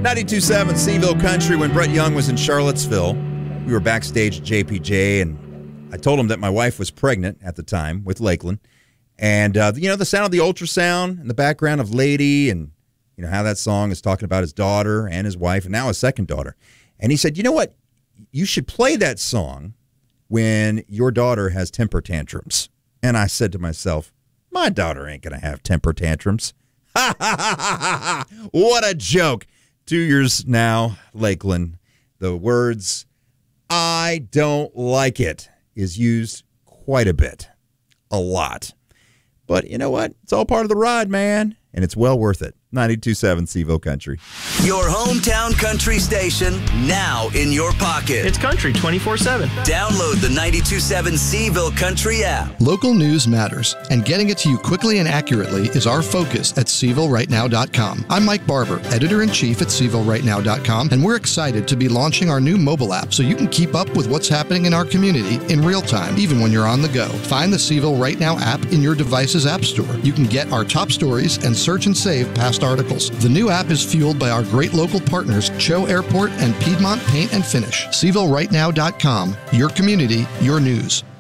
92.7 Seville Country. When Brett Young was in Charlottesville, we were backstage at JPJ, and I told him that my wife was pregnant at the time with Lakeland. And, the sound of the ultrasound in the background of Lady, and, how that song is talking about his daughter and his wife and now his second daughter. And he said, you know what? You should play that song when your daughter has temper tantrums. And I said to myself, my daughter ain't going to have temper tantrums. Ha, ha, ha, ha, ha. What a joke. 2 years now, Lakeland. The words, I don't like it, is used quite a bit. A lot. But you know what? It's all part of the ride, man. And it's well worth it. 92.7 Seville Country. Your hometown country station, now in your pocket. It's country 24/7. Download the 92.7 Seville Country app. Local news matters, and getting it to you quickly and accurately is our focus at SevilleRightNow.com. I'm Mike Barber, Editor-in-Chief at SevilleRightNow.com, and we're excited to be launching our new mobile app so you can keep up with what's happening in our community in real time, even when you're on the go. Find the Seville Right Now app in your device's app store. You can get our top stories and search and save past articles. The new app is fueled by our great local partners, Cho Airport and Piedmont Paint and Finish. SevilleRightNow.com. Your community, your news.